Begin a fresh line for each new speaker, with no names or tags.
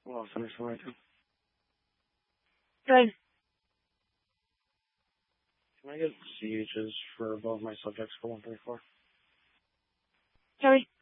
Well, I'll finish right now.
Good.
Can I get CHs for both my subjects for 134?
Sorry.